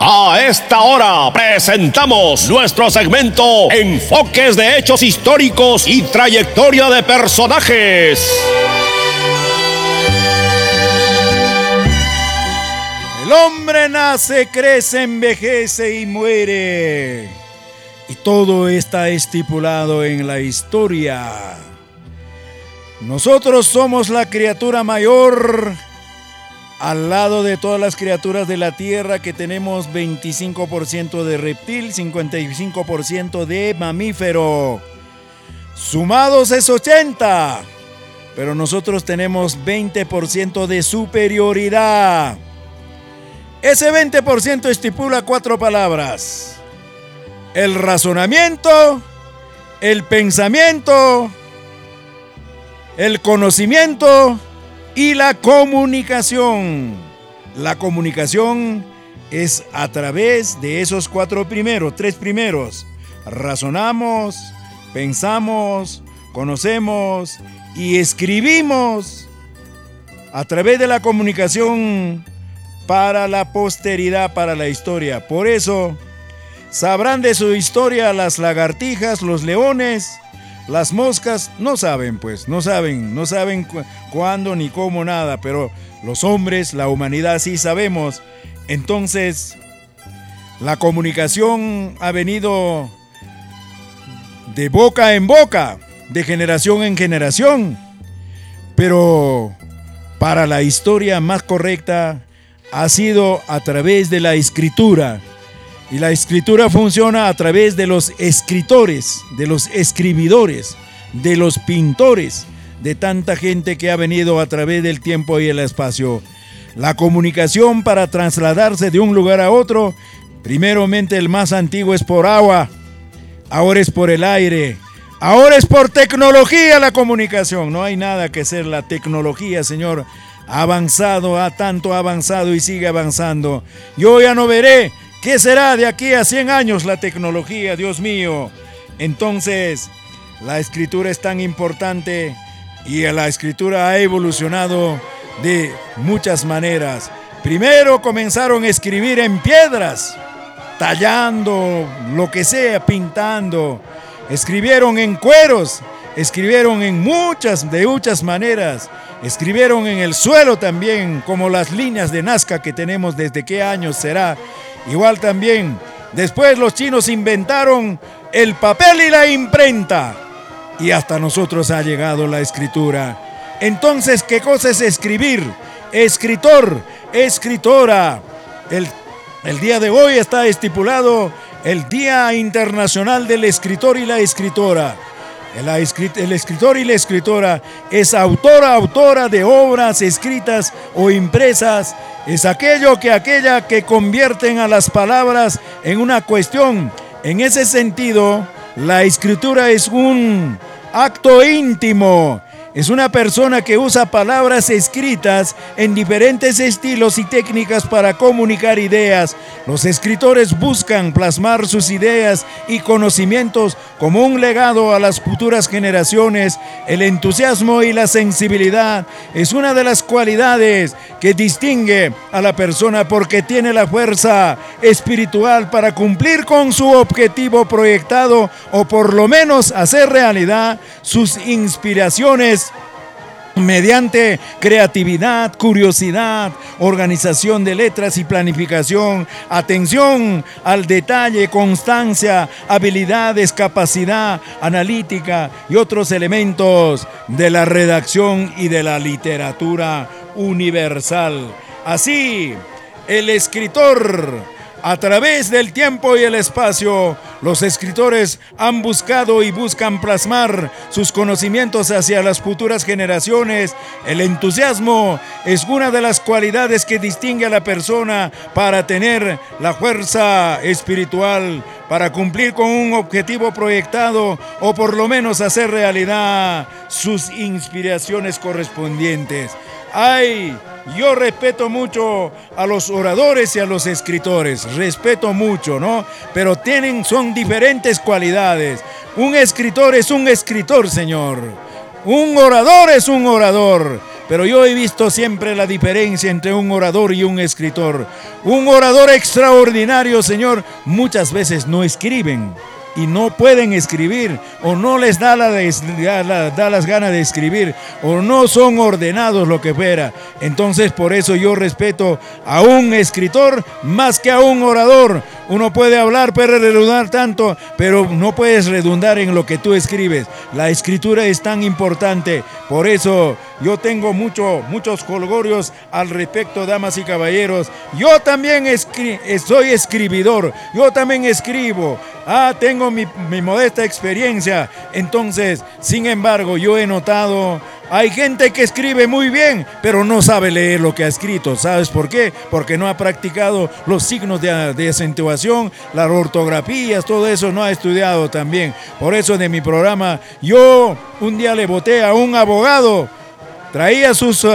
A esta hora presentamos nuestro segmento Enfoques de Hechos Históricos y Trayectoria de Personajes. El hombre nace, crece, envejece y muere. Y todo está estipulado en la historia. Nosotros somos la criatura mayor al lado de todas las criaturas de la tierra, que tenemos 25% de reptil, 55% de mamífero. Sumados es 80, pero nosotros tenemos 20% de superioridad. Ese 20% estipula 4 palabras: el razonamiento, el pensamiento, el conocimiento y la comunicación. La comunicación es a través de esos 3 primeros. Razonamos, pensamos, conocemos y escribimos a través de la comunicación para la posteridad, para la historia. Por eso sabrán de su historia las lagartijas, los leones. Las moscas no saben, no saben cuándo ni cómo, nada, pero los hombres, la humanidad sí sabemos. Entonces, la comunicación ha venido de boca en boca, de generación en generación, pero para la historia más correcta ha sido a través de la escritura. Y la escritura funciona a través de los escritores, de los escribidores, de los pintores, de tanta gente que ha venido a través del tiempo y el espacio. La comunicación, para trasladarse de un lugar a otro, primeramente el más antiguo es por agua, ahora es por el aire, ahora es por tecnología la comunicación. No hay nada que hacer, la tecnología, señor, ha avanzado, tanto ha avanzado y sigue avanzando. Yo ya no veré ¿qué será de aquí a 100 años la tecnología, Dios mío? Entonces, la escritura es tan importante y la escritura ha evolucionado de muchas maneras. Primero comenzaron a escribir en piedras, tallando, lo que sea, pintando. Escribieron en cueros, escribieron de muchas maneras. Escribieron en el suelo también, como las líneas de Nazca que tenemos desde qué años será. Igual también, después los chinos inventaron el papel y la imprenta. Y hasta nosotros ha llegado la escritura. Entonces, ¿qué cosa es escribir? Escritor, escritora. El día de hoy está estipulado el Día Internacional del Escritor y la Escritora. El escritor y la escritora es autora de obras escritas o impresas. Es aquella que convierten a las palabras en una cuestión. En ese sentido, la escritura es un acto íntimo. Es una persona que usa palabras escritas en diferentes estilos y técnicas para comunicar ideas. Los escritores buscan plasmar sus ideas y conocimientos como un legado a las futuras generaciones. El entusiasmo y la sensibilidad es una de las cualidades que distingue a la persona, porque tiene la fuerza espiritual para cumplir con su objetivo proyectado, o por lo menos hacer realidad sus inspiraciones mediante creatividad, curiosidad, organización de letras y planificación, atención al detalle, constancia, habilidades, capacidad analítica y otros elementos de la redacción y de la literatura universal. Así, el escritor, a través del tiempo y el espacio, los escritores han buscado y buscan plasmar sus conocimientos hacia las futuras generaciones. El entusiasmo es una de las cualidades que distingue a la persona para tener la fuerza espiritual, para cumplir con un objetivo proyectado, o por lo menos hacer realidad sus inspiraciones correspondientes. Yo respeto mucho a los oradores y a los escritores, respeto mucho, ¿no? Pero son diferentes cualidades. Un escritor es un escritor, señor. Un orador es un orador. pero yo he visto siempre la diferencia entre un orador y un escritor. Un orador extraordinario, señor, muchas veces no escriben y no pueden escribir, o no les da las ganas de escribir, o no son ordenados, lo que fuera. Entonces, por eso yo respeto a un escritor más que a un orador. Uno puede hablar, puede redundar tanto, pero no puedes redundar en lo que tú escribes. La escritura es tan importante. Por eso yo tengo muchos jolgorios al respecto, damas y caballeros. Yo también soy escribidor, yo también escribo. Tengo mi modesta experiencia. Entonces, sin embargo, yo he notado, hay gente que escribe muy bien, pero no sabe leer lo que ha escrito. ¿Sabes por qué? Porque no ha practicado los signos de acentuación, las ortografías, todo eso no ha estudiado también. Por eso de mi programa, yo un día le voté a un abogado, traía sus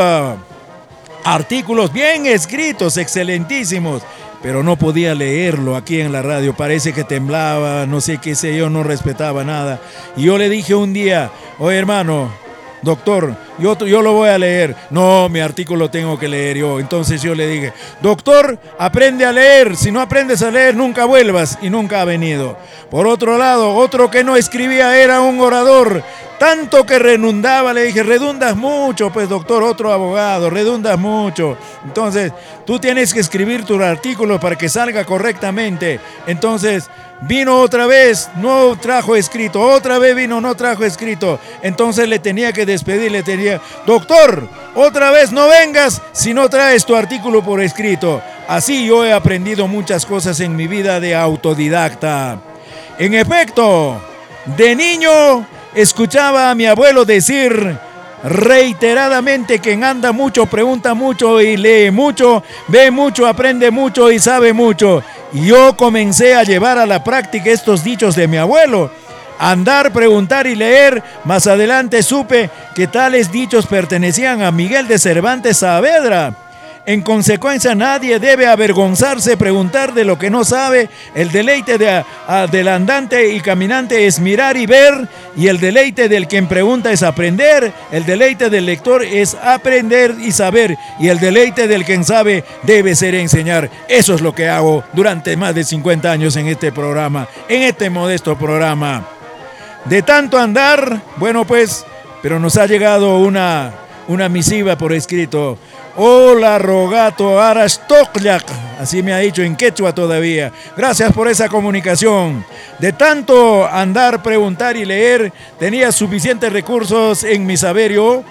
artículos bien escritos, excelentísimos, pero no podía leerlo aquí en la radio. Parece que temblaba, no sé qué sé yo, no respetaba nada. Y yo le dije un día, oye hermano, doctor, yo lo voy a leer. No, mi artículo tengo que leer yo. Entonces yo le dije, doctor, aprende a leer. Si no aprendes a leer, nunca vuelvas. Y nunca ha venido. Por otro lado, otro que no escribía era un orador. Tanto que redundaba, le dije, redundas mucho, pues doctor, otro abogado, redundas mucho. Entonces, tú tienes que escribir tu artículo para que salga correctamente. Entonces, vino otra vez, no trajo escrito, otra vez vino, no trajo escrito. Entonces le tenía que despedir, le tenía, doctor, otra vez no vengas si no traes tu artículo por escrito. Así yo he aprendido muchas cosas en mi vida de autodidacta. En efecto, de niño escuchaba a mi abuelo decir reiteradamente: quien anda mucho, pregunta mucho y lee mucho, ve mucho, aprende mucho y sabe mucho. Y yo comencé a llevar a la práctica estos dichos de mi abuelo: andar, preguntar y leer. Más adelante supe que tales dichos pertenecían a Miguel de Cervantes Saavedra. En consecuencia, nadie debe avergonzarse preguntar de lo que no sabe. El deleite del andante y caminante es mirar y ver, y el deleite del quien pregunta es aprender. El deleite del lector es aprender y saber, y el deleite del quien sabe debe ser enseñar. Eso es lo que hago durante más de 50 años en este programa, en este modesto programa. De tanto andar, bueno pues, pero nos ha llegado una misiva por escrito. Hola, rogato Arastoclac, así me ha dicho en quechua todavía. Gracias por esa comunicación. De tanto andar, preguntar y leer, tenía suficientes recursos en mi saberio.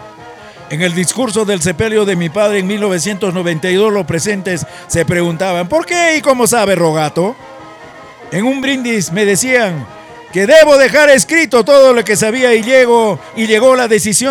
En el discurso del sepelio de mi padre en 1992, los presentes se preguntaban: ¿por qué y cómo sabe, rogato? En un brindis me decían que debo dejar escrito todo lo que sabía, y llegó la decisión